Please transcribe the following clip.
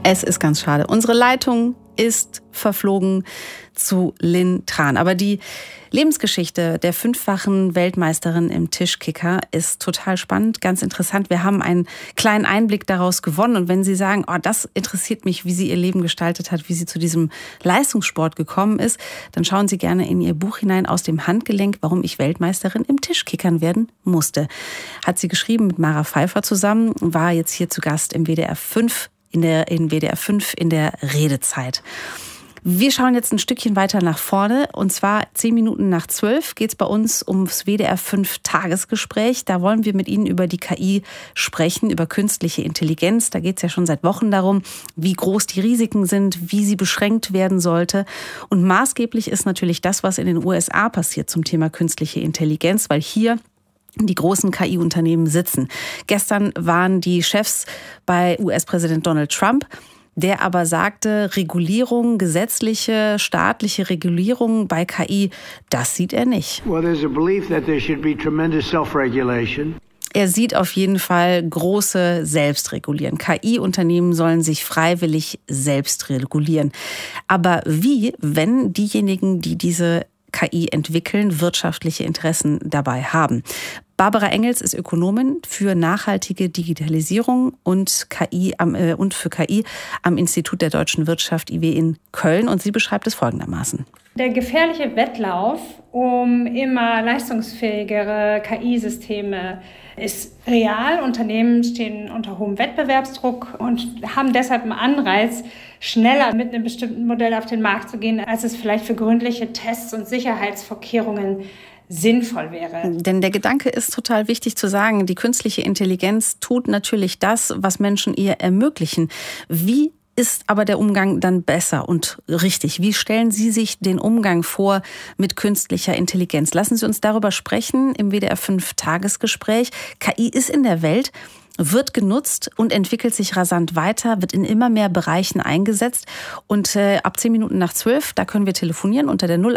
Es ist ganz schade. Unsere Leitung ist verflogen zu Lynn Tran. Aber die Lebensgeschichte der 5-fachen Weltmeisterin im Tischkicker ist total spannend, ganz interessant. Wir haben einen kleinen Einblick daraus gewonnen. Und wenn Sie sagen, oh, das interessiert mich, wie sie ihr Leben gestaltet hat, wie sie zu diesem Leistungssport gekommen ist, dann schauen Sie gerne in Ihr Buch hinein, Aus dem Handgelenk, warum ich Weltmeisterin im Tischkickern werden musste. Hat sie geschrieben mit Mara Pfeiffer zusammen, war jetzt hier zu Gast im WDR 5 in WDR 5 in der Redezeit. Wir schauen jetzt ein Stückchen weiter nach vorne. Und zwar 10 Minuten nach 12 geht es bei uns ums WDR 5 Tagesgespräch. Da wollen wir mit Ihnen über die KI sprechen, über künstliche Intelligenz. Da geht es ja schon seit Wochen darum, wie groß die Risiken sind, wie sie beschränkt werden sollte. Und maßgeblich ist natürlich das, was in den USA passiert zum Thema künstliche Intelligenz, weil hier die großen KI-Unternehmen sitzen. Gestern waren die Chefs bei US-Präsident Donald Trump, der aber sagte, Regulierung, gesetzliche, staatliche Regulierung bei KI, das sieht er nicht. Well, there's a belief that there should be tremendous self-regulation. Er sieht auf jeden Fall große Selbstregulieren. KI-Unternehmen sollen sich freiwillig selbst regulieren. Aber wie, wenn diejenigen, die diese KI entwickeln, wirtschaftliche Interessen dabei haben? Barbara Engels ist Ökonomin für nachhaltige Digitalisierung und für KI am Institut der Deutschen Wirtschaft IW in Köln. Und sie beschreibt es folgendermaßen. Der gefährliche Wettlauf um immer leistungsfähigere KI-Systeme ist real. Unternehmen stehen unter hohem Wettbewerbsdruck und haben deshalb einen Anreiz, schneller mit einem bestimmten Modell auf den Markt zu gehen, als es vielleicht für gründliche Tests und Sicherheitsvorkehrungen sinnvoll wäre. Denn der Gedanke ist total wichtig zu sagen, die künstliche Intelligenz tut natürlich das, was Menschen ihr ermöglichen. Wie ist aber der Umgang dann besser und richtig? Wie stellen Sie sich den Umgang vor mit künstlicher Intelligenz? Lassen Sie uns darüber sprechen im WDR 5 Tagesgespräch. KI ist in der Welt, wird genutzt und entwickelt sich rasant weiter, wird in immer mehr Bereichen eingesetzt. Und ab 10 Minuten nach 12, da können wir telefonieren unter der 0